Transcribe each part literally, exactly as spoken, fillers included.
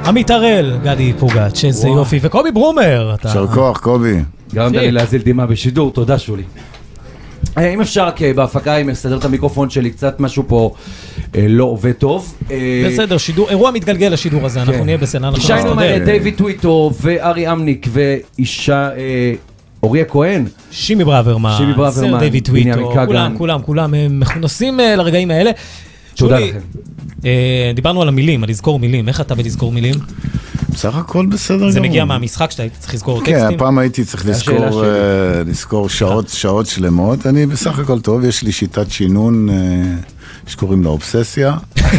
עמית הראל, גדי פוגץ', איזה יופי, וקובי ברומר. שר כוח, קובי. גרמת לי להזיל דמעה בשידור, תודה שולי. אם אפשר, בהפקה, אם אסדר את המיקרופון שלי, קצת משהו פה לא עובד טוב. בסדר, שידור, אירוע מתגלגל לשידור הזה, אנחנו נהיה בסדר. שיינו דיוויד טוויטו וארי אמניק ואישה... אוריה כהן, שימי ברוורמן, שימי ברוורמן, דיוויד טוויטו, כולם, כולם, כולם מכונוסים לרגעים האלה. תודה לכם. דיברנו על המילים, על לזכור מילים. איך אתה בלזכור מילים? בסך הכל בסדר גמור. זה מגיע מהמשחק שאתה צריך לזכור טקסטים? כן, הפעם הייתי צריך לזכור שעות, שעות שלמות. אני בסך הכל טוב, יש לי שיטת שינון שקוראים לה אובססיה.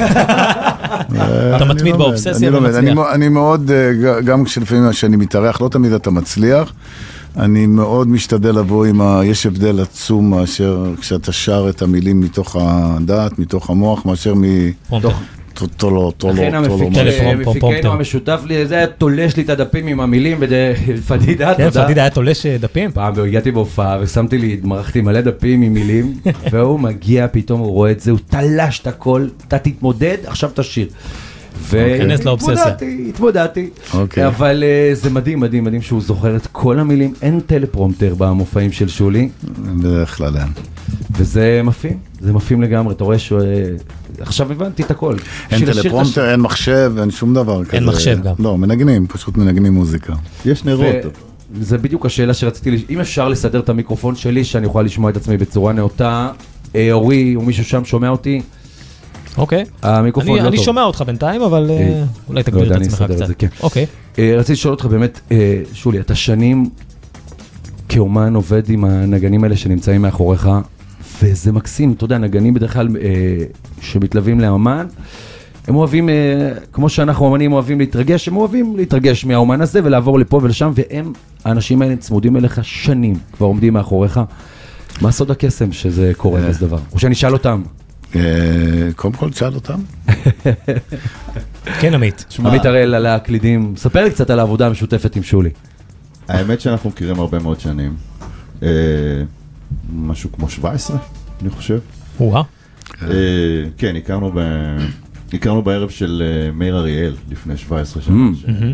אתה מתמיד באובססיה ומצליח. אני מאוד, גם כשלפעמים שאני מתארח, לא תמיד אתה מצליח. אני מאוד משתדל לבוא עם ה... יש הבדל עצום מאשר כשאתה שר את המילים מתוך הדעת, מתוך המוח, מאשר מ... פרומפטר. טולו, טולו, לכן המפיקנו המשותף לי, זה היה תולש לי את הדפים עם המילים, פדידה, תודה. כן, פדידה היה תולש דפים. פעם הגעתי בהופעה ושמתי לי, מרחתי מלא דפים עם מילים, והוא מגיע, פתאום הוא רואה את זה, הוא תלש את הכל, אתה תתמודד, עכשיו תשיר. כנס לאובססיה. התמודדתי, התמודדתי. אבל זה מדהים, מדהים, מדהים שהוא זוכר את כל המילים. אין טלפרומפטר במופעים של שולי. בדרך כלל אין. וזה מפעים, זה מפעים לגמרי. אתה רואה שהוא... עכשיו הבנתי את הכל. אין טלפרומפטר, אין מחשב, אין שום דבר כזה. אין מחשב גם. לא, מנגנים, פשוט מנגנים מוזיקה. יש נרות. זה בדיוק השאלה שרציתי, אם אפשר לסדר את המיקרופון שלי, שאני אוכל לשמוע את עצמי בצורה נאותה. אורי, או מישהו שם שומע אותי? אוקיי. המיקרופון לא טוב. אני שומע אותך בינתיים, אבל אולי תגביר את עצמך קצת. אוקיי. רציתי לשאול אותך באמת, שולי, אתה שנים כאומן עובד עם הנגנים האלה שנמצאים מאחוריך, וזה מקסים, אתה יודע, נגנים בדרך כלל שמתלווים לאומן, הם אוהבים, כמו שאנחנו אומנים אוהבים להתרגש, הם אוהבים להתרגש מהאומן הזה ולעבור לפה ולשם, והם, האנשים האלה צמודים אליך שנים, כבר עומדים מאחוריך. מה סוד הקסם שזה קורה בזה דבר? או שאני אשאל אותם? קודם כל, תשאל אותם. כן, עמית. עמית הראל על הקלידים. ספר לי קצת על העבודה המשותפת עם שולי. האמת שאנחנו מכירים הרבה מאוד שנים. משהו כמו שבע עשרה, אני חושב. וואה. כן, הכרנו בערב של מאיר אריאל לפני שבע עשרה שנה.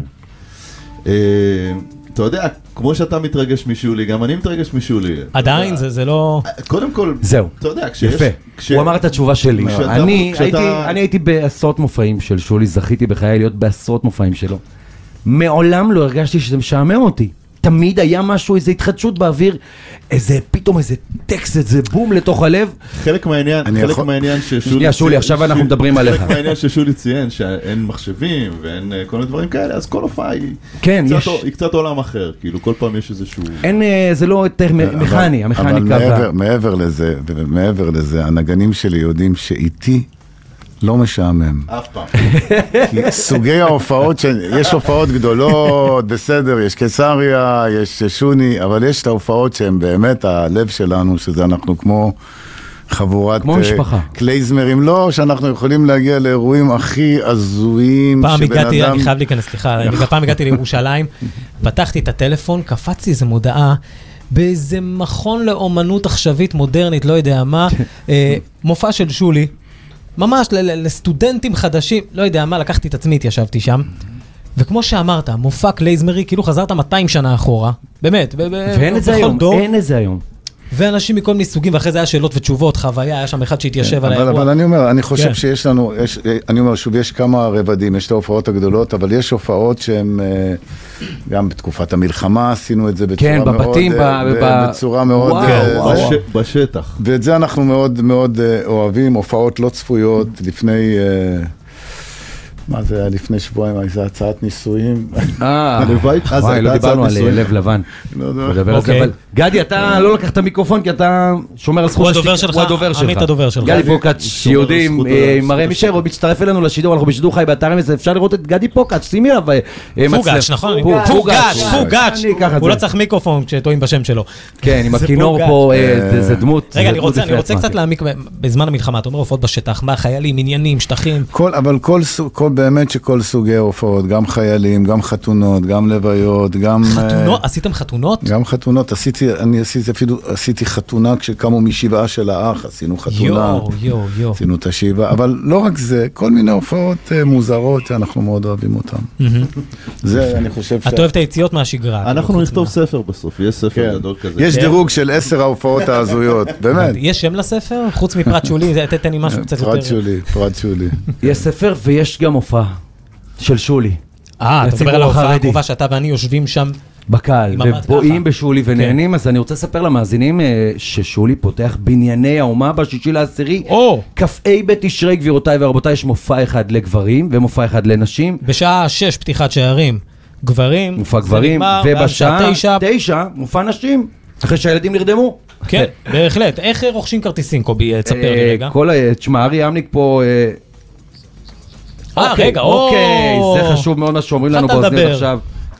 אתה יודע, כמו שאתה מתרגש משולי, גם אני מתרגש משולי. עדיין, זה לא... קודם כל, זהו. אתה יודע, כשיש... יפה. הוא אמר את התשובה שלי. אני הייתי בעשרות מופעים של שולי, זכיתי בחיי להיות בעשרות מופעים שלו. מעולם לא הרגשתי שזה משעמם אותי. תמיד היה משהו, איזו התחדשות באוויר, איזה, פתאום איזה טקסט, איזה בום לתוך הלב. חלק מהעניין, חלק מהעניין ששולי... שנייה, שולי, עכשיו אנחנו מדברים עליך. חלק מהעניין ששולי ציין, שאין מחשבים ואין כל מיני דברים כאלה, אז כל הופעה היא... כן, יש... היא קצת עולם אחר, כאילו, כל פעם יש איזשהו... אין, זה לא יותר מכני, המכניקה... אבל מעבר לזה, ומעבר לזה, הנגנים שלי יודעים שאיתי לא משעמם. אף פעם. כי סוגי ההופעות, יש הופעות גדולות, בסדר, יש קיסריה, יש שוני, אבל יש את ההופעות שהן באמת הלב שלנו, שזה אנחנו כמו חבורת... כמו משפחה. קלייזמרים, לא, שאנחנו יכולים להגיע לאירועים הכי עזויים. פעם הגעתי, אני חייב להיכנס, סליחה, פעם הגעתי לירושלים, פתחתי את הטלפון, קפצתי איזו מודעה, באיזה מכון לאומנות עכשווית מודרנית, לא יודע מה, מופע של שולי, ממש לסטודנטים חדשים, לא יודע מה, לקחתי את עצמי, התיישבתי שם, וכמו שאמרת, מופע קלייזמרי, כאילו חזרת מאתיים שנה אחורה, באמת, ואין את זה היום, אין את זה היום. ואנשים מכל מיני סוגים, ואחרי זה היה שאלות ותשובות, חוויה, היה שם אחד שהתיישב על האירוע. אבל אני אומר, אני חושב שיש לנו, אני אומר שוב, יש כמה רבדים, יש את ההופעות הגדולות, אבל יש הופעות שהן, גם בתקופת המלחמה עשינו את זה בצורה מאוד, כן, בבתים, בצורה מאוד, בשטח. ואת זה אנחנו מאוד מאוד אוהבים, הופעות לא צפויות, לפני... מה זה היה לפני שבועיים, איזו הצעת ניסויים. אה, וואי, לא דיברנו על לב לבן. אבל גדי, אתה לא לקח את המיקרופון, כי אתה שומר על זכות השתיקה. הוא הדובר שלך. עמית הדובר שלך. גדי פוקאץ', יהודים, מראה מישר, עוד מצטרף אלינו לשידור, אנחנו בשידור חי באתר אמס, אפשר לראות את גדי פוקאץ', שימי עליו. פוגאץ', נכון? פוגאץ', פוגאץ'. הוא לא צריך מיקרופון כשטועים בשם שלו. כן, עם הכינור פה, זה דמות. רגע, אני רוצה קצת להעמיק בזמן המלחמה. אתה אומר, הופעות בשטח, מה, חיילים, עניינים, שטחים. אבל כל באמת שכל סוגי הופעות, גם חיילים, גם חתונות, גם לוויות, גם... חתונות? עשיתם חתונות? גם חתונות, עשיתי, אני עשיתי אפילו, עשיתי חתונה כשקמו משבעה של האח, עשינו חתונה. יו, יו, יו. עשינו את השבעה, אבל לא רק זה, כל מיני הופעות מוזרות שאנחנו מאוד אוהבים אותן. זה, אני חושב ש... אתה אוהב את היציאות מהשגרה. אנחנו נכתוב ספר בסוף, יש ספר גדול כזה. יש דירוג של עשר ההופעות ההזויות, באמת. יש שם לספר? חוץ מפרט שולי, תתן לי משהו קצת יותר... פרט שולי, פרט שולי. יש ספר ויש גם הופעה של שולי. אה, אתה מדבר על ההופעה הקרובה שאתה ואני יושבים שם. בקהל, ובואים בשולי ונהנים, אז אני רוצה לספר למאזינים ששולי פותח בנייני האומה בשישי לעשירי, כ"ה בתשרי, גבירותיי ורבותיי, יש מופע אחד לגברים ומופע אחד לנשים. בשעה שש פתיחת שערים, גברים, מופע גברים, ובשעה תשע מופע נשים, אחרי שהילדים נרדמו. כן, בהחלט. איך רוכשים כרטיסים, קובי? תספר לי רגע. תשמע, ארי אמניק פה... אה, רגע, אוקיי, זה חשוב מאוד מה שאומרים לנו באוזנית עכשיו.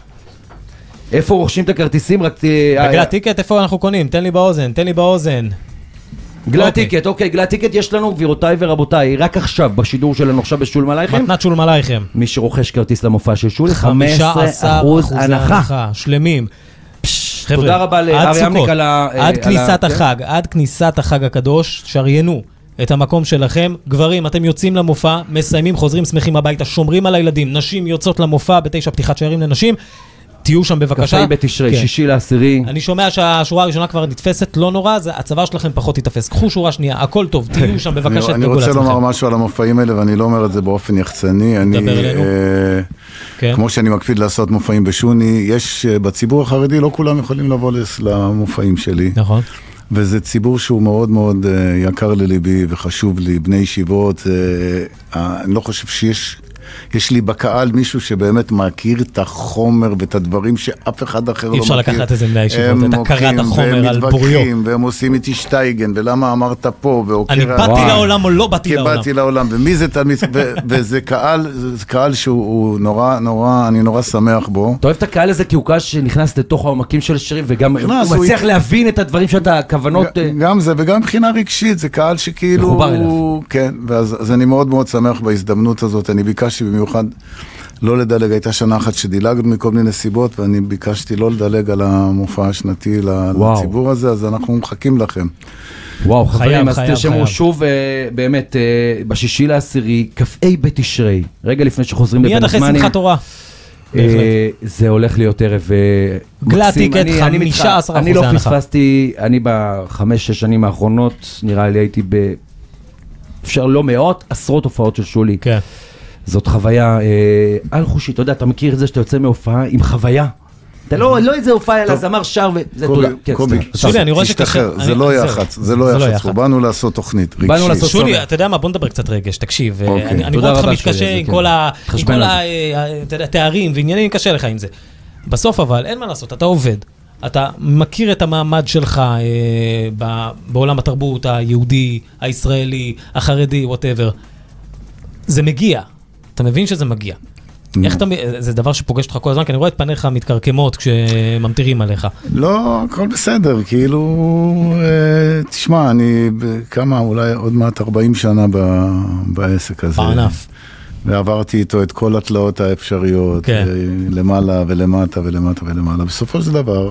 איפה רוכשים את הכרטיסים? בגלת טיקט, איפה אנחנו קונים? תן לי באוזן, תן לי באוזן. גלת טיקט, אוקיי, גלת טיקט יש לנו, גבירותיי ורבותיי, רק עכשיו, בשידור שלנו עכשיו בשולם עלייכם. מתנת שולם עלייכם. מי שרוכש כרטיס למופע של שולי, חמישה עשר אחוז הנחה. שלמים. תודה רבה לארי אמניק על ה... עד כניסת החג, עד כניסת החג הקדוש, שריינו את המקום שלכם. גברים, אתם יוצאים למופע, מסיימים, חוזרים שמחים הביתה, שומרים על הילדים. נשים יוצאות למופע בתשע פתיחת שערים לנשים. תהיו שם בבקשה. כ"ה בתשרי, שישי לעשירי. אני שומע שהשורה הראשונה כבר נתפסת, לא נורא, הצבא שלכם פחות יתפס. קחו שורה שנייה, הכל טוב, תהיו שם בבקשה. אני רוצה לומר משהו על המופעים האלה, ואני לא אומר את זה באופן יחצני. דבר אלינו. כמו שאני מקפיד לעשות מופעים בשוני, יש בציבור החרדי, לא כולם יכולים לבוא למופעים שלי. נכון. וזה ציבור שהוא מאוד מאוד יקר לליבי וחשוב לי, בני ישיבות. אני לא חושב שיש... יש לי בקהל מישהו שבאמת מכיר את החומר ואת הדברים שאף אחד אחר לא מכיר. אי אפשר לקחת איזה בני הישיבות, את הכרת החומר על בוריו. והם מתווכחים, והם עושים איתי שטייגן, ולמה אמרת פה, אני באתי לעולם או לא באתי לעולם. כי באתי לעולם, ומי זה תלמיד, וזה קהל, זה קהל שהוא נורא, נורא, אני נורא שמח בו. אתה אוהב את הקהל הזה כי הוא קהל שנכנס לתוך העומקים של השירים, וגם הוא מצליח להבין את הדברים שאתה, הכוונות... גם זה, וגם מבחינה רגשית, זה קהל שכאילו... מחובר אליו. כן, ואז אני מאוד מאוד שמח בהזדמנות הזאת. אני ביקשתי במיוחד לא לדלג, הייתה שנה אחת שדילגנו מכל מיני סיבות, ואני ביקשתי לא לדלג על המופע השנתי לציבור הזה, אז אנחנו מחכים לכם. וואו, חברים, אז תרשמו שוב באמת בשישי לעשירי, כ"ה בתשרי, רגע לפני שחוזרים לבן מיד אחרי שמחת תורה. זה הולך להיות ערב גלת טיקט, חמישה עשר אחוז אני לא פספסתי, אני בחמש, שש שנים האחרונות, נראה לי הייתי ב... אפשר לא מאות, עשרות הופעות של שולי. כן. זאת חוויה על חושי, אתה יודע, אתה מכיר את זה שאתה יוצא מהופעה עם חוויה. אתה לא, לא איזה הופעה, אלא זמר שר וזה תודה. קובי, תשתחרר, זה לא יחץ, זה לא יחץ, באנו לעשות תוכנית רגשית. שולי, אתה יודע מה, בוא נדבר קצת רגש, תקשיב, אני רואה אותך מתקשה עם כל התארים ועניינים, קשה לך עם זה. בסוף אבל, אין מה לעשות, אתה עובד. אתה מכיר את המעמד שלך בעולם התרבות היהודי, הישראלי, החרדי, whatever. זה מגיע. אתה מבין שזה מגיע. איך אתה, זה דבר שפוגש אותך כל הזמן, כי אני רואה את פניך מתקרקמות כשממטירים עליך. לא, הכל בסדר, כאילו, תשמע, אני כמה, אולי עוד מעט ארבעים שנה בעסק הזה. בענף. ועברתי איתו את כל התלאות האפשריות, למעלה ולמטה ולמטה ולמעלה. בסופו של דבר,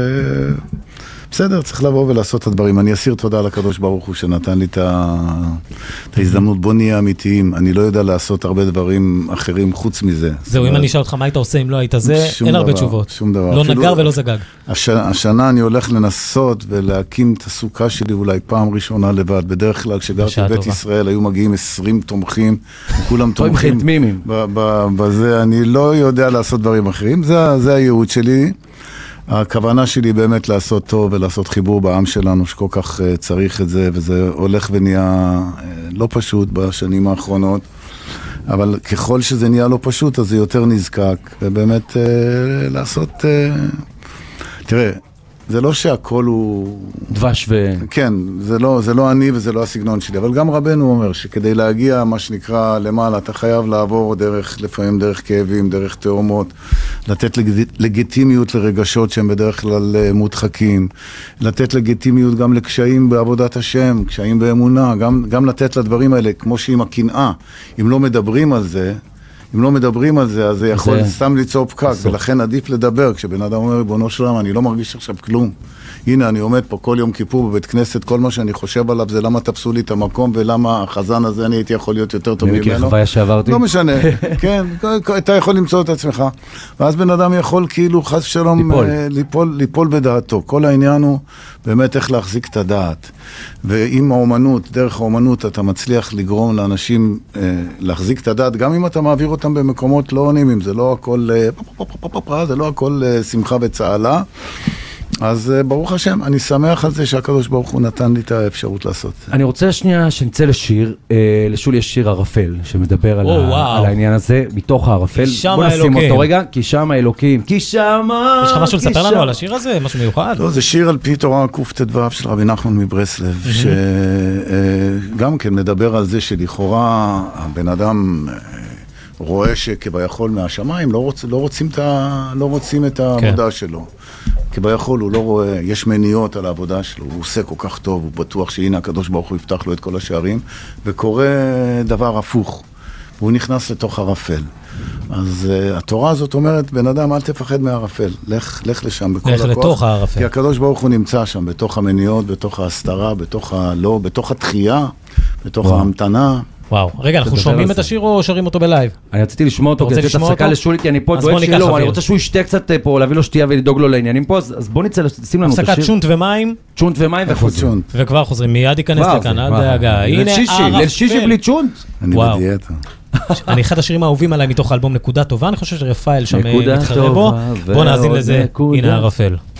בסדר, צריך לבוא ולעשות את הדברים. אני אסיר תודה לקדוש ברוך הוא שנתן לי את ההזדמנות. בוא נהיה אמיתיים. אני לא יודע לעשות הרבה דברים אחרים חוץ מזה. זהו, אם אני אשאל אותך מה היית עושה אם לא היית זה, אין הרבה תשובות. שום דבר. לא נגר ולא זגג. השנה אני הולך לנסות ולהקים את הסוכה שלי אולי פעם ראשונה לבד. בדרך כלל כשגרתי בבית ישראל היו מגיעים עשרים תומכים, כולם תומכים בזה. אני לא יודע לעשות דברים אחרים. זה הייעוד שלי. הכוונה שלי באמת לעשות טוב ולעשות חיבור בעם שלנו שכל כך צריך את זה, וזה הולך ונהיה לא פשוט בשנים האחרונות, אבל ככל שזה נהיה לא פשוט אז זה יותר נזקק, ובאמת לעשות, תראה, זה לא שהכל הוא... דבש ו... כן, זה לא, זה לא אני וזה לא הסגנון שלי, אבל גם רבנו אומר שכדי להגיע, מה שנקרא, למעלה, אתה חייב לעבור דרך, לפעמים דרך כאבים, דרך תאומות, לתת לגיטימיות לרגשות שהם בדרך כלל מודחקים, לתת לגיטימיות גם לקשיים בעבודת השם, קשיים באמונה, גם, גם לתת לדברים האלה, כמו שעם הקנאה, אם לא מדברים על זה, אם לא מדברים על זה, אז זה יכול זה... סתם ליצור פקק, ולכן עדיף לדבר. כשבן אדם אומר, ריבונו של עולם, אני לא מרגיש עכשיו כלום. הנה, אני עומד פה כל יום כיפור בבית כנסת, כל מה שאני חושב עליו זה למה תפסו לי את המקום, ולמה החזן הזה אני הייתי יכול להיות יותר טוב ממנו. אני מכיר חוויה שעברתי. לא משנה, כן, אתה יכול למצוא את עצמך. ואז בן אדם יכול כאילו חס ושלום ליפול. ליפול, ליפול בדעתו. כל העניין הוא באמת איך להחזיק את הדעת. ועם האומנות, דרך האומנות, אתה מצליח לגרום לאנשים אה, להחזיק את הדעת, גם אם אתה מעביר אותם במקומות לא עונים, זה לא הכל, אה, זה לא הכל אה, שמחה וצהלה. אז ברוך השם, אני שמח על זה שהקדוש ברוך הוא נתן לי את האפשרות לעשות. אני רוצה שנייה שנצא לשיר, לשולי יש שיר ערפל, שמדבר על, ה, על העניין הזה, מתוך הערפל. בוא נשים אותו רגע, כי שם האלוקים, כי שם... יש לך משהו לספר לנו על השיר הזה? משהו מיוחד? לא, זה שיר על פי תורה קט"ו של רבי נחמן מברסלב, שגם כן מדבר על זה שלכאורה הבן אדם... רואה שכביכול מהשמיים לא, רוצ, לא, רוצים, את ה, לא רוצים את העבודה כן. שלו. כביכול הוא לא רואה, יש מניעות על העבודה שלו, הוא עושה כל כך טוב, הוא בטוח שהנה הקדוש ברוך הוא יפתח לו את כל השערים, וקורה דבר הפוך, והוא נכנס לתוך ערפל. אז uh, התורה הזאת אומרת, בן אדם אל תפחד מהערפל, לך, לך לשם בכל לך הכוח. לך לתוך הערפל. כי הקדוש ברוך הוא נמצא שם, בתוך המניעות, בתוך ההסתרה, בתוך הלא, בתוך התחייה, בתוך וואו. ההמתנה. וואו, רגע, אנחנו שומעים את השיר או שרים אותו בלייב? אני רציתי לשמוע אותו, כי רציתי הפסקה לשולי, כי אני פה דואג שלו, אני רוצה שהוא ישתה קצת פה, להביא לו שתייה ולדאוג לו לעניינים פה, אז בוא נצא, שים לנו את השיר. הפסקת שונט ומים. שונט ומים וחוזרים. וכבר חוזרים, מיד ייכנס לכאן, אל דאגה. הנה ערפל. לשישי בלי צ'ונט. אני בדיאטה. אני אחד השירים האהובים עליי מתוך האלבום נקודה טובה, אני חושב שרפאל שם מתחרה בו. בוא נאזין לזה, הנה ערפל.